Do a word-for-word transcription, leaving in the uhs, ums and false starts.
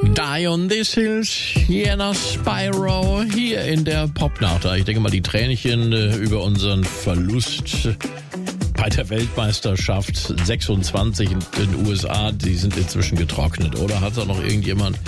Die on This Hills, Jena Spyro, hier in der Popnacht. Ich denke mal, die Tränchen äh, über unseren Verlust bei der Weltmeisterschaft sechsundzwanzig in den U S A, die sind inzwischen getrocknet, oder? Hat da noch irgendjemand